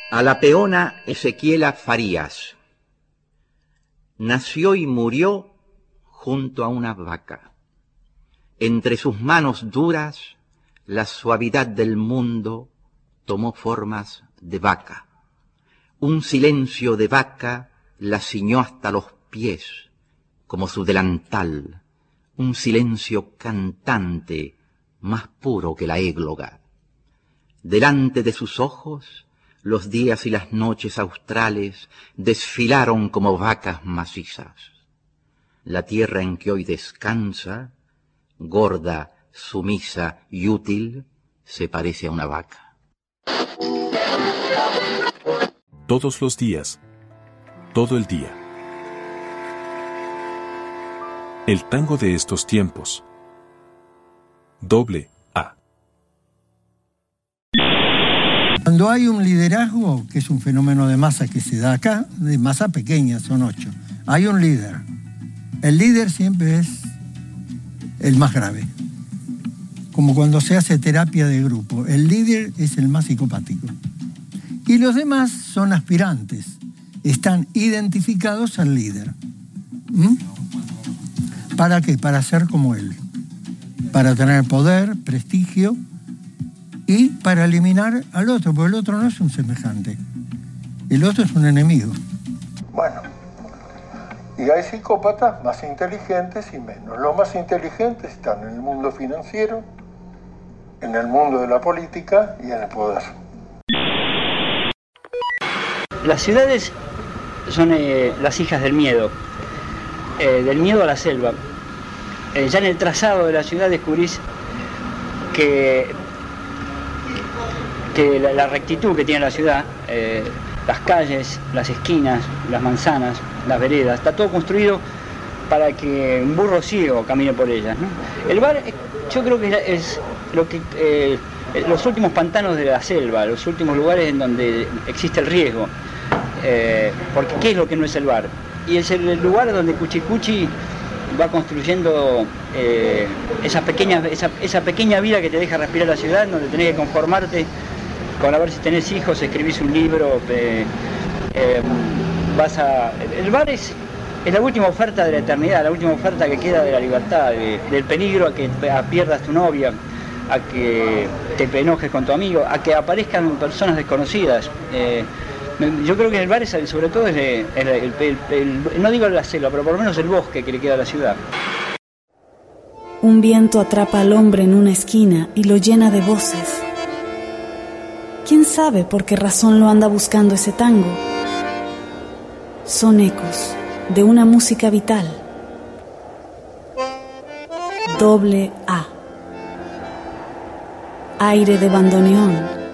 A la peona Ezequiela Farías. Nació y murió junto a una vaca. Entre sus manos duras, la suavidad del mundo tomó formas de vaca. Un silencio de vaca la ciñó hasta los pies, como su delantal, un silencio cantante, más puro que la égloga. Delante de sus ojos, los días y las noches australes desfilaron como vacas macizas. La tierra en que hoy descansa, gorda, sumisa y útil, se parece a una vaca. Todos los días, todo el día. El tango de estos tiempos. AA. Cuando hay un liderazgo, que es un fenómeno de masa que se da acá, de masa pequeña, son 8, hay un líder. El líder siempre es el más grave. Como cuando se hace terapia de grupo, el líder es el más psicopático. Y los demás son aspirantes, están identificados al líder. ¿Para qué? Para ser como él, para tener poder, prestigio y para eliminar al otro, porque el otro no es un semejante, el otro es un enemigo. Bueno, y hay psicópatas más inteligentes y menos. Los más inteligentes están en el mundo financiero, en el mundo de la política y en el poder. Las ciudades son las hijas del miedo a la selva. Ya en el trazado de la ciudad descubrís que la rectitud que tiene la ciudad, las calles, las esquinas, las manzanas, las veredas, está todo construido para que un burro ciego camine por ellas, ¿no? El bar, yo creo que es lo que los últimos pantanos de la selva, los últimos lugares en donde existe el riesgo. Porque ¿qué es lo que no es el bar? Y es el lugar donde Cuchicuchi va construyendo esa pequeña vida que te deja respirar la ciudad, donde tenés que conformarte con a ver si tenés hijos, escribís un libro, el bar es la última oferta de la eternidad, la última oferta que queda de la libertad, del peligro a que pierdas tu novia, a que te enojes con tu amigo, a que aparezcan personas desconocidas. Yo creo que el bar es, sobre todo, no digo la selva, pero por lo menos el bosque que le queda a la ciudad. Un viento atrapa al hombre en una esquina y lo llena de voces. ¿Quién sabe por qué razón lo anda buscando ese tango? Son ecos de una música vital. AA. Aire de bandoneón.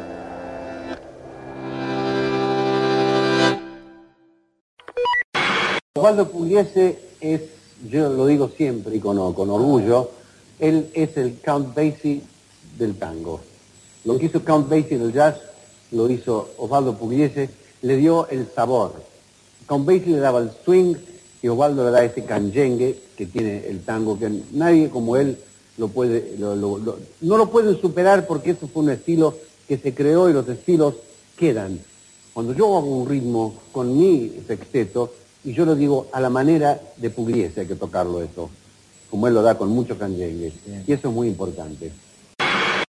Osvaldo Pugliese es, yo lo digo siempre y con orgullo, él es el Count Basie del tango. Lo que hizo Count Basie en el jazz, lo hizo Osvaldo Pugliese, le dio el sabor. Count Basie le daba el swing y Osvaldo le da ese canyengue que tiene el tango, que nadie como él no lo pueden superar, porque eso fue un estilo que se creó y los estilos quedan. Cuando yo hago un ritmo con mi sexteto, y yo lo digo a la manera de Pugliese, hay que tocarlo eso, como él lo da con mucho canyengue, y eso es muy importante.